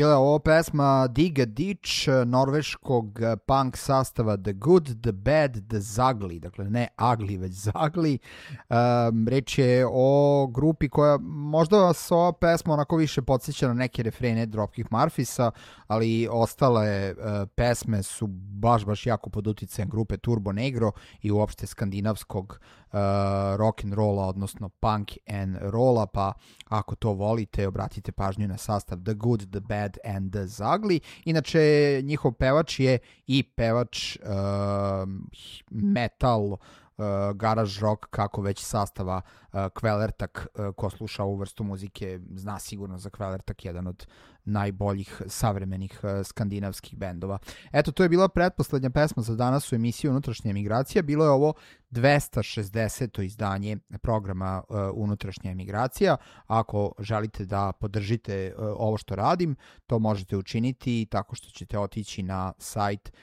Bila je ovo pesma Dig a Ditch norveškog punk sastava The Good, The Bad, The Zagli, dakle ne Agli, već Zagli. Reč je o grupi koja možda vas ova pesma onako više podsjeća na neke refrene Dropkick Murphisa, ali ostale pesme su baš jako pod uticajem grupe Turbo Negro i uopšte skandinavskog rock and rolla, odnosno punk and rolla, pa ako to volite, obratite pažnju na sastav The Good, The Bad and The Zagli. Inače, njihov pevač je i pevač metal, garage rock, kako već sastava Kvelertak. Ko sluša ovu vrstu muzike zna sigurno za Kvelertak, jedan od najboljih savremenih skandinavskih bendova. Eto, to je bila pretposlednja pesma za danas u emisiji Unutrašnja emigracija. Bilo je ovo 260. izdanje programa Unutrašnja emigracija. Ako želite da podržite ovo što radim, to možete učiniti tako što ćete otići na sajt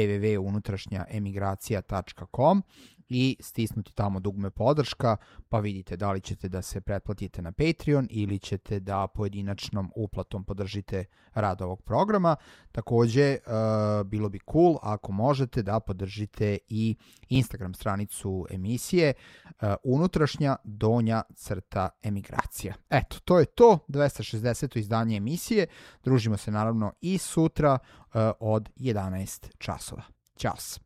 www.unutrašnjaemigracija.com i stisnuti tamo dugme podrška, pa vidite da li ćete da se pretplatite na Patreon ili ćete da pojedinačnom uplatom podržite rad ovog programa. Takođe, bilo bi cool ako možete da podržite i Instagram stranicu emisije unutrašnja_emigracija. Eto, to je to, 260. izdanje emisije. Družimo se naravno i sutra od 11 časova. Ćao se.